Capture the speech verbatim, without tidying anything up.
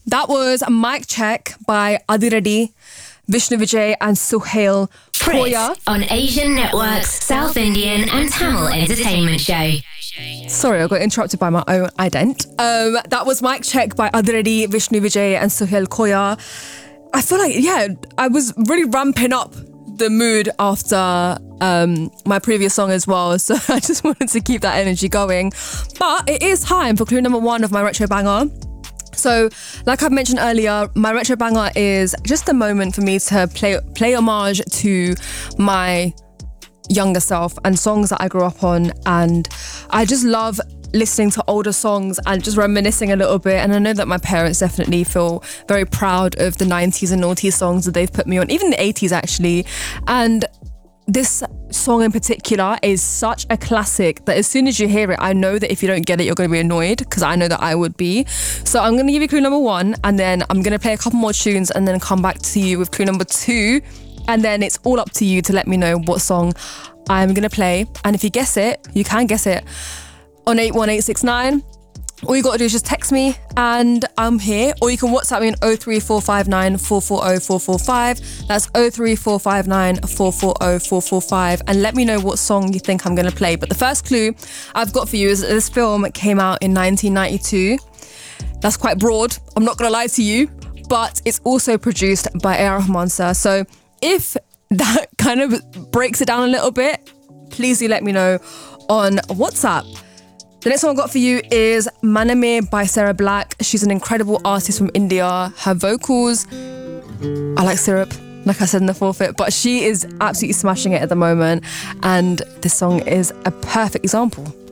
That was Mic Check by Adi Reddy, Vishnu Vijay and Suhail Koya on Asian Network's South Indian and Tamil entertainment show. Sorry, I got interrupted by my own ident. Um, that was Mic Check by Adi Reddy, Vishnu Vijay and Suhail Koya. I feel like, yeah, I was really ramping up the mood after um, my previous song as well, so I just wanted to keep that energy going. But it is time for clue number one of my retro banger. So, like I mentioned earlier, my retro banger is just a moment for me to play play homage to my younger self and songs that I grew up on, and I just love listening to older songs and just reminiscing a little bit. And I know that my parents definitely feel very proud of the nineties and noughties songs that they've put me on, even the eighties actually. And this song in particular is such a classic that as soon as you hear it, I know that if you don't get it, you're going to be annoyed, because I know that I would be. So I'm going to give you clue number one, and then I'm going to play a couple more tunes and then come back to you with clue number two. And then it's all up to you to let me know what song I'm going to play. And if you guess it, you can guess it on eight one eight six nine. All you got to do is just text me and I'm here. Or you can WhatsApp me on oh three four five nine four four oh four four five. That's oh three four five nine four four oh four four five. And let me know what song you think I'm going to play. But the first clue I've got for you is that this film came out in nineteen ninety-two. That's quite broad, I'm not going to lie to you. But it's also produced by A R Rahman sir. So if that kind of breaks it down a little bit, please do let me know on WhatsApp. The next one I've got for you is Maname by Sarah Black. She's an incredible artist from India. Her vocals, I like syrup, like I said in the forfeit, but she is absolutely smashing it at the moment. And this song is a perfect example.